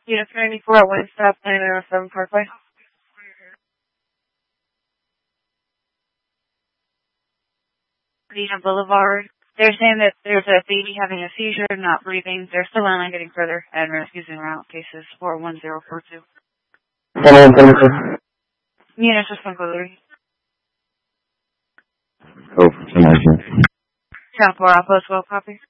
Unit 94 at Wingstop, 907 Parkway. Medina Boulevard. They're saying that there's a baby having a seizure, not breathing. They're still on getting further and using route cases 41042. Unit system delivery. Oh, 10 Channel 4 Alpha as well, copy.